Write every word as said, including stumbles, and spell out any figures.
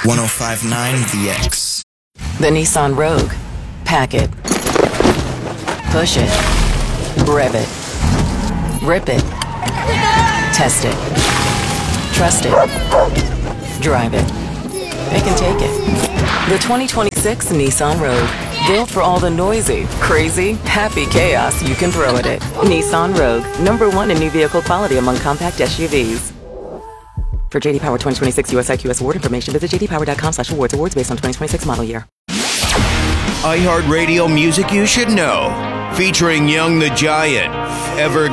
one oh five point nine The X. The Nissan Rogue. Pack it. Push it. Rev it. Rip it. Test it. Trust it. Drive it. It can take it. The twenty twenty-six Nissan Rogue. Built for all the noisy, crazy, happy chaos you can throw at it. Nissan Rogue. Number one in new vehicle quality among compact S U Vs. For J D Power twenty twenty-six U S I Q S award information, visit j d power dot com slash awards. Awards based on twenty twenty-six model year. iHeartRadio music you should know. Featuring Young the Giant, Ever